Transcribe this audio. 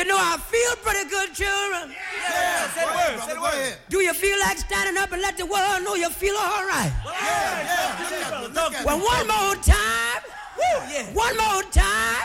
You know I feel pretty good, children. Say the word. Say the word. Do you feel like standing up and let the world know you feel all right? Yeah. Well, one more time. One more time.